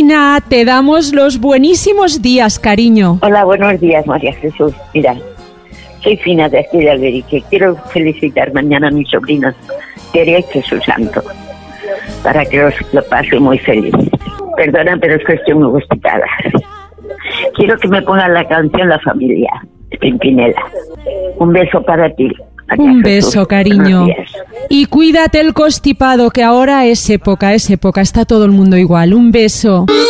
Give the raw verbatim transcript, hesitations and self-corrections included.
Fina, te damos los buenísimos días, cariño. Hola, buenos días, María Jesús. Mira, soy Fina de aquí de Alberique. Quiero felicitar mañana a mis sobrinos Tere y Jesús Santo, para que los lo pase muy feliz. Perdona, pero es que estoy muy constipada. Quiero que me pongan la canción La Familia, de Pimpinela. Un beso para ti. María Un Jesús. beso, cariño. Y cuídate el constipado, que ahora es época, es época, está todo el mundo igual. Un beso.